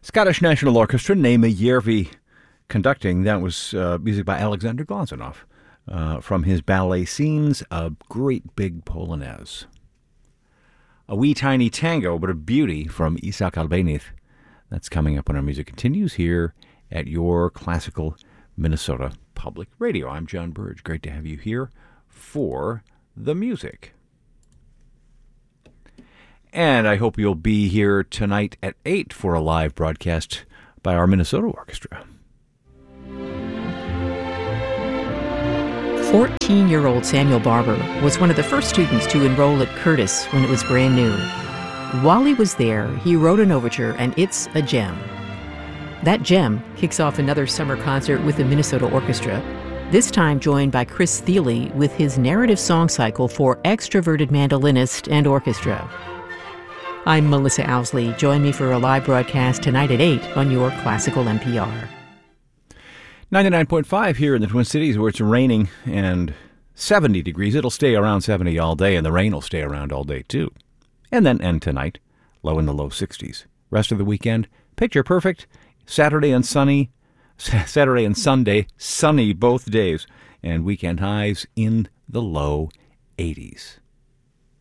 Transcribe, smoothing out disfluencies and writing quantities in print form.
Scottish National Orchestra, Naima Järvi conducting. That was music by Alexander Glazunov from his ballet Scenes, a great big Polonaise. A Wee Tiny Tango, but a beauty from Isaac Albéniz. That's coming up when our music continues here at your Classical Minnesota Public Radio. I'm John Burge. Great to have you here for the music. And I hope you'll be here tonight at 8 for a live broadcast by our Minnesota Orchestra. 14-year-old Samuel Barber was one of the first students to enroll at Curtis when it was brand new. While he was there, he wrote an overture, and it's a gem. That gem kicks off another summer concert with the Minnesota Orchestra, this time joined by Chris Thile with his narrative song cycle for extroverted mandolinist and orchestra. I'm Melissa Owsley. Join me for a live broadcast tonight at 8 on your Classical NPR. 99.5 here in the Twin Cities, where it's raining and 70 degrees. It'll stay around 70 all day, and the rain will stay around all day, too. And then end tonight, low in the low 60s. Rest of the weekend, picture perfect. Saturday and Sunday, sunny both days, and weekend highs in the low 80s.